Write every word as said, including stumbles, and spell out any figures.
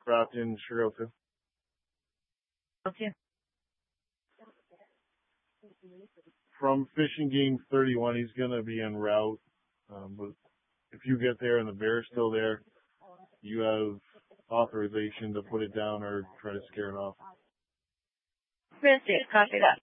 Grafton, Sugar Hill. Okay. From fishing game thirty-one, he's going to be en route. Um, but if you get there and the bear's still there, you have authorization to put it down or try to scare it off. Received. Copy that.